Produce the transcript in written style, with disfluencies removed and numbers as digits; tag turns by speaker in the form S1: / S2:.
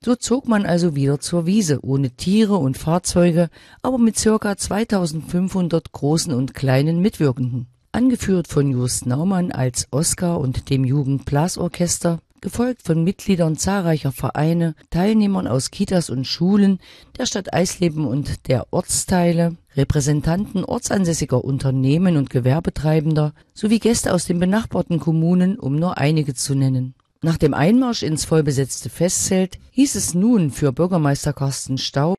S1: So zog man also wieder zur Wiese, ohne Tiere und Fahrzeuge, aber mit ca. 2500 großen und kleinen Mitwirkenden. Angeführt von Just Naumann als Oskar und dem Jugendblasorchester, gefolgt von Mitgliedern zahlreicher Vereine, Teilnehmern aus Kitas und Schulen, der Stadt Eisleben und der Ortsteile, Repräsentanten ortsansässiger Unternehmen und Gewerbetreibender sowie Gäste aus den benachbarten Kommunen, um nur einige zu nennen. Nach dem Einmarsch ins vollbesetzte Festzelt hieß es nun für Bürgermeister Carsten Staub: